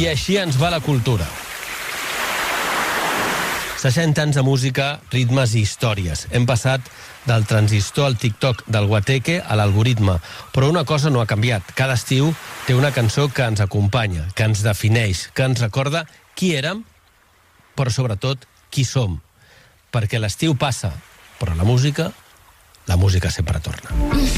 I així ens va la cultura. 60 anys de música, ritmes i històries. Hem passat del transistor al TikTok, del guateque a l'algoritme. Però una cosa no ha canviat. Cada estiu té una cançó que ens acompanya, que ens defineix, que ens recorda qui érem, però sobretot qui som. Perquè l'estiu passa, però la música sempre torna.